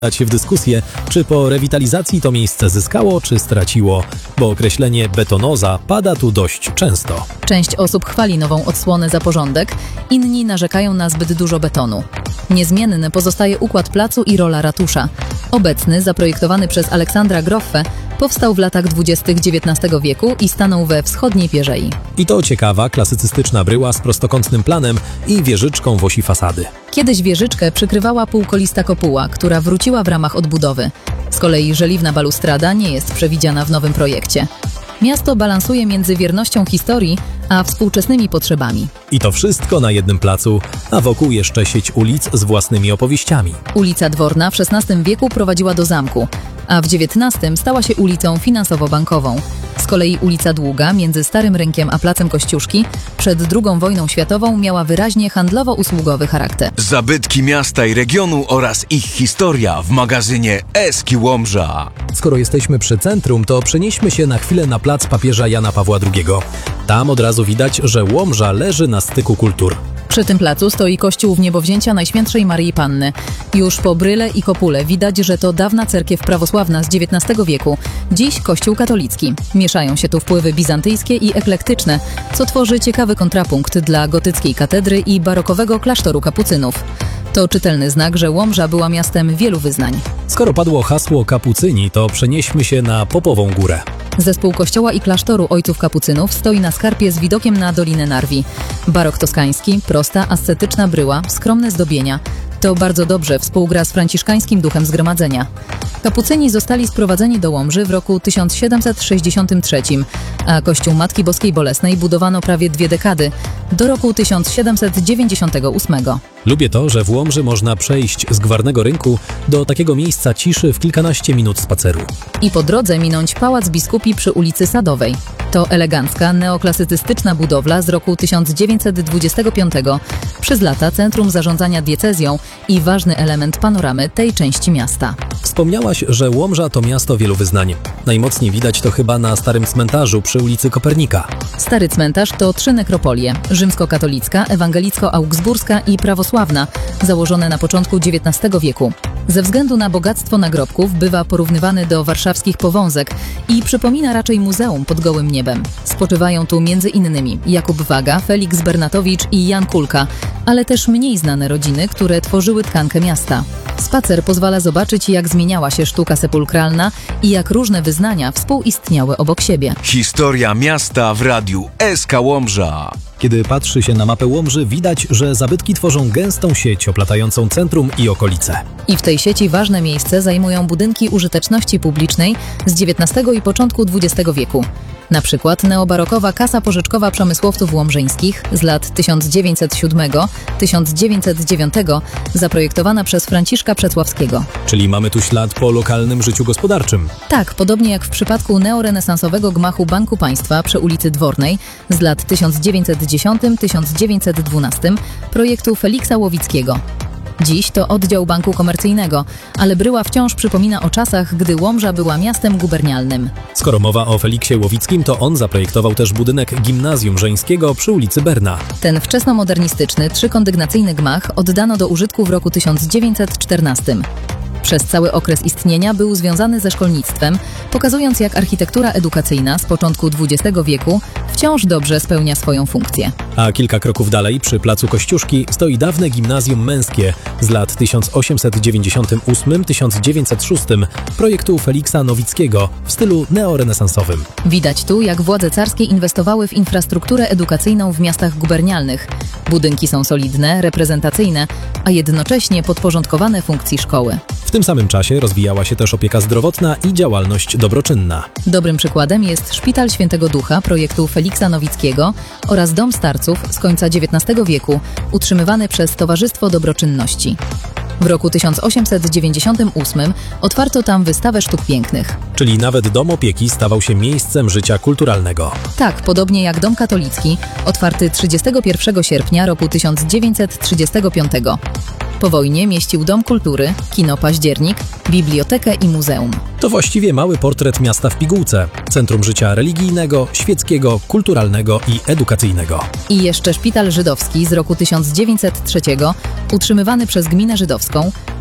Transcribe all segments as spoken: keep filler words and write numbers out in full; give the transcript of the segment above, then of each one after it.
się w dyskusję, czy po rewitalizacji to miejsce zyskało, czy straciło, bo określenie betonoza pada tu dość często. Część osób chwali nową odsłonę za porządek, inni narzekają na zbyt dużo betonu. Niezmienny pozostaje układ placu i rola ratusza. Obecny, zaprojektowany przez Aleksandra Groffę, powstał w latach dwudziestych dziewiętnastego wieku i stanął we wschodniej pierzei. I to ciekawa, klasycystyczna bryła z prostokątnym planem i wieżyczką w osi fasady. Kiedyś wieżyczkę przykrywała półkolista kopuła, która wróciła w ramach odbudowy. Z kolei żeliwna balustrada nie jest przewidziana w nowym projekcie. Miasto balansuje między wiernością historii a współczesnymi potrzebami. I to wszystko na jednym placu, a wokół jeszcze sieć ulic z własnymi opowieściami. Ulica Dworna w szesnastym wieku prowadziła do zamku, a w dziewiętnastym stała się ulicą finansowo-bankową. Z kolei ulica Długa między Starym Rynkiem a Placem Kościuszki przed drugą wojną światową miała wyraźnie handlowo-usługowy charakter. Zabytki miasta i regionu oraz ich historia w magazynie Eski Łomża. Skoro jesteśmy przy centrum, to przenieśmy się na chwilę na plac papieża Jana Pawła drugiego. Tam od razu widać, że Łomża leży na styku kultur. Przy tym placu stoi kościół Wniebowzięcia Najświętszej Maryi Panny. Już po bryle i kopule widać, że to dawna cerkiew prawosławna z dziewiętnastego wieku, dziś kościół katolicki. Mieszają się tu wpływy bizantyjskie i eklektyczne, co tworzy ciekawy kontrapunkt dla gotyckiej katedry i barokowego klasztoru kapucynów. To czytelny znak, że Łomża była miastem wielu wyznań. Skoro padło hasło kapucyni, to przenieśmy się na Popową Górę. Zespół kościoła i klasztoru ojców kapucynów stoi na skarpie z widokiem na Dolinę Narwi. Barok toskański, prosta, ascetyczna bryła, skromne zdobienia. To bardzo dobrze współgra z franciszkańskim duchem zgromadzenia. Kapucyni zostali sprowadzeni do Łomży w roku tysiąc siedemset sześćdziesiątym trzecim, a kościół Matki Boskiej Bolesnej budowano prawie dwie dekady, do roku tysiąc siedemset dziewięćdziesiątego ósmego. Lubię to, że w Łomży można przejść z Gwarnego Rynku do takiego miejsca ciszy w kilkanaście minut spaceru. I po drodze minąć Pałac Biskupi przy ulicy Sadowej. To elegancka, neoklasycystyczna budowla z roku tysiąc dziewięćset dwudziestego piątego, przez lata centrum zarządzania diecezją i ważny element panoramy tej części miasta. Wspomniałaś, że Łomża to miasto wielu wyznań. Najmocniej widać to chyba na Starym Cmentarzu przy ulicy Kopernika. Stary Cmentarz to trzy nekropolie: rzymskokatolicka, ewangelicko-augsburska i prawosławna, założone na początku dziewiętnastego wieku. Ze względu na bogactwo nagrobków bywa porównywany do warszawskich Powązek i przypomina raczej muzeum pod gołym niebem. Spoczywają tu między innymi Jakub Waga, Feliks Bernatowicz i Jan Kulka, ale też mniej znane rodziny, które tworzyły tkankę miasta. Spacer pozwala zobaczyć, jak zmieniała się sztuka sepulkralna i jak różne wyznania współistniały obok siebie. Historia miasta w radiu Eska Łomża. Kiedy patrzy się na mapę Łomży, widać, że zabytki tworzą gęstą sieć oplatającą centrum i okolice. I w tej sieci ważne miejsce zajmują budynki użyteczności publicznej z dziewiętnastego i początku dwudziestego wieku. Na przykład neobarokowa Kasa Pożyczkowa Przemysłowców Łomżyńskich z lat tysiąc dziewięćset siódmego do tysiąc dziewięćset dziewiątego, zaprojektowana przez Franciszka Przecławskiego. Czyli mamy tu ślad po lokalnym życiu gospodarczym. Tak, podobnie jak w przypadku neorenesansowego gmachu Banku Państwa przy ulicy Dwornej z lat tysiąc dziewięćset dziesiątego do tysiąc dziewięćset dwunastego projektu Feliksa Łowickiego. Dziś to oddział banku komercyjnego, ale bryła wciąż przypomina o czasach, gdy Łomża była miastem gubernialnym. Skoro mowa o Feliksie Łowickim, to on zaprojektował też budynek Gimnazjum Żeńskiego przy ulicy Berna. Ten wczesnomodernistyczny, trzykondygnacyjny gmach oddano do użytku w roku tysiąc dziewięćset czternastym. Przez cały okres istnienia był związany ze szkolnictwem, pokazując, jak architektura edukacyjna z początku dwudziestego wieku wciąż dobrze spełnia swoją funkcję. A kilka kroków dalej, przy placu Kościuszki, stoi dawne gimnazjum męskie z lat tysiąc osiemset dziewięćdziesiątym ósmym do tysiąc dziewięćset szóstego projektu Feliksa Nowickiego w stylu neorenesansowym. Widać tu, jak władze carskie inwestowały w infrastrukturę edukacyjną w miastach gubernialnych. Budynki są solidne, reprezentacyjne, a jednocześnie podporządkowane funkcji szkoły. W tym samym czasie rozwijała się też opieka zdrowotna i działalność dobroczynna. Dobrym przykładem jest Szpital Świętego Ducha projektu Feliksa Nowickiego oraz Dom Starców z końca dziewiętnastego wieku, utrzymywany przez Towarzystwo Dobroczynności. W roku tysiąc osiemset dziewięćdziesiątym ósmym otwarto tam wystawę sztuk pięknych. Czyli nawet dom opieki stawał się miejscem życia kulturalnego. Tak, podobnie jak dom katolicki, otwarty trzydziestego pierwszego sierpnia roku tysiąc dziewięćset trzydziestego piątego. Po wojnie mieścił Dom Kultury, kino Październik, bibliotekę i muzeum. To właściwie mały portret miasta w pigułce. Centrum życia religijnego, świeckiego, kulturalnego i edukacyjnego. I jeszcze Szpital Żydowski z roku tysiąc dziewięćset trzeciego, utrzymywany przez Gminę Żydowską,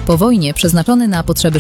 Po wojnie przeznaczony na potrzeby